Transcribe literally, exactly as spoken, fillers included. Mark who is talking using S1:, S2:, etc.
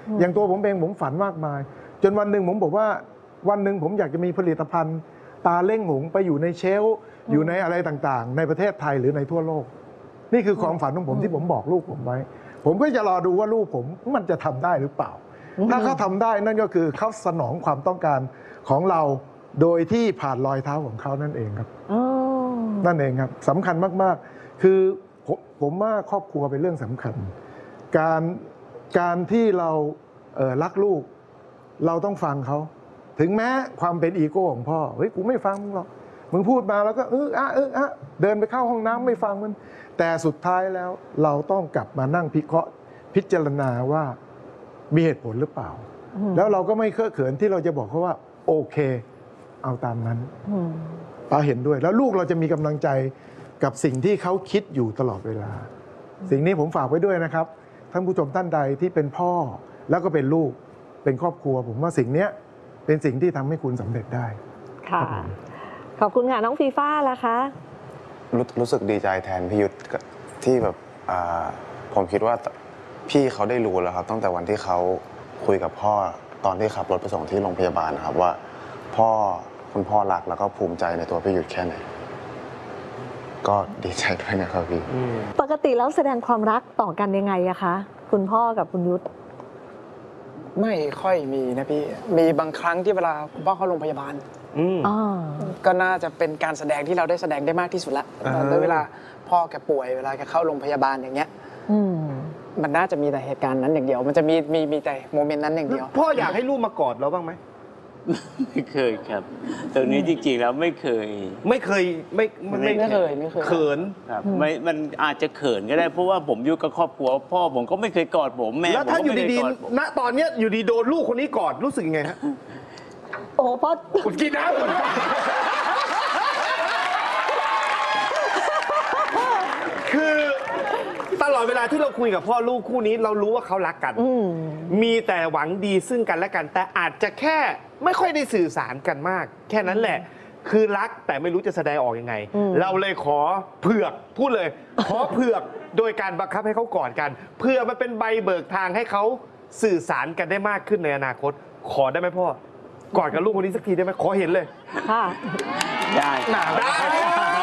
S1: อย่างตัวผมเองผมฝันมากมายจนวันหนึ่งผมบอกว่าวันหนึ่งผมอยากจะมีผลิตภัณฑ์ตาเล่งหงไปอยู่ในเชลฟ์อยู่ในอะไรต่างๆในประเทศไทยหรือในทั่วโลกนี่คือความฝันของผมที่ผมบอกลูกผมไว้ผมก็จะรอดูว่าลูกผมมันจะทำได้หรือเปล่าถ้าเขาทำได้นั่นก็คือเขาสนองความต้องการของเราโดยที่ผ่านรอยเท้าของเขานั่นเองครับนั่นเองครับสำคัญมากๆคือผมผมว่าครอบครัวเป็นเรื่องสำคัญการการที่เราเอ่อรักลูกเราต้องฟังเขาถึงแม้ความเป็นอีโก้ของพ่อเฮ้ยกูไม่ฟังมึงหรอกมึงพูดมาแล้วก็เอออะเอออะเดินไปเข้าห้องน้ำไม่ฟังมันแต่สุดท้ายแล้วเราต้องกลับมานั่งพิเคราะห์พิจารณาว่ามีเหตุผลหรือเปล่าแล้วเราก็ไม่เคอะเขินที่เราจะบอกเขาว่าโอเคเอาตามนั้นป้าเห็นด้วยแล้วลูกเราจะมีกำลังใจกับสิ่งที่เขาคิดอยู่ตลอดเวลาสิ่งนี้ผมฝากไว้ด้วยนะครับท่านผู้ชมท่านใดที่เป็นพ่อแล้วก็เป็นลูกเป็นครอบครัวผมว่าสิ่งนี้เป็นสิ่งที่ทำให้คุณสำเร็จได้
S2: ค่ะขอบคุณค่ะน้องฟีฟ่าล่ะคะ
S3: รู้รู้สึกดีใจแทนพี่ยุทธที่แบบผมคิดว่าพี่เขาได้รู้แล้วครับตั้งแต่วันที่เขาคุยกับพ่อตอนที่ขับรถไปส่งที่โรงพยาบาลนะครับว่าพ่อคุณพ่อรักแล้วก็ภูมิใจในตัวพี่ยุทธแค่ไหนก็ดีใจด้วยนะครับพี่
S2: ปกติแล้วแสดงความรักต่อกันยังไงอะคะคุณพ่อกับคุณยุทธ
S4: ไม่ค่อยมีนะพี่มีบางครั้งที่เวลาคุณพ่อเข้าโรงพยาบาลก็น่าจะเป็นการแสดงที่เราได้แสดงได้มากที่สุดละแล้วเวลาพ่อแกป่วยเวลาแกเข้าโรงพยาบาลอย่างเงี้ยมันน่าจะมีแต่เหตุการณ์นั้นอย่างเดียวมันจะมีมีมีแต่โมเมนต์นั้นอย่างเดียว
S5: พ่ออยากให้ลูกมากอดเราบ้างไหม
S6: ไม่เคยครับตรงนี้จริงๆแล้วไม่เคย
S5: ไม่เคยไม่
S4: ไม่เคยไม่เคย
S5: เขิน
S6: ครับไม่มันอาจจะเขินก็ได้เพราะว่าผมอยู่กับครอบครัวพ่อผมก็ไม่เคยกอดผมแม่
S5: แล้วถ้าอยู่ดีๆณตอนนี้อยู่ดีโดนลูกคนนี้กอดรู้สึกยังไงฮะ
S2: โอ้พ่อ
S5: คุณกินน้ำก่อนคือตลอดเวลาที่เราคุยกับพ่อลูกคู่นี้เรารู้ว่าเขารักกันมีแต่หวังดีซึ่งกันและกันแต่อาจจะแค่ไม่ค่อยได้สื่อสารกันมากแค่นั้นแหละคือรักแต่ไม่รู้จะแสดงออกยังไงเราเลยขอเผือกพูดเลยขอเผือกโดยการบังคับให้เขากอดกันเพื่อมันเป็นใบเบิกทางให้เขาสื่อสารกันได้มากขึ้นในอนาคตขอได้ไหมพ่อกอดกับลูกคนนี้สักทีได้ไหมขอเห็นเลย
S2: ค่ะ
S6: ได้
S5: ได้